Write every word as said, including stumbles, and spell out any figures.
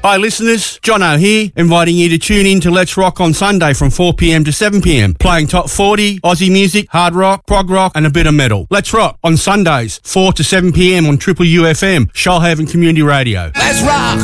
Hi listeners, Jono here, inviting you to tune in to Let's Rock on Sunday from four p m to seven p m, playing top forty, Aussie music, hard rock, prog rock and a bit of metal. Let's Rock on Sundays, four to seven p m on Triple U F M, Shoalhaven Community Radio. Let's rock!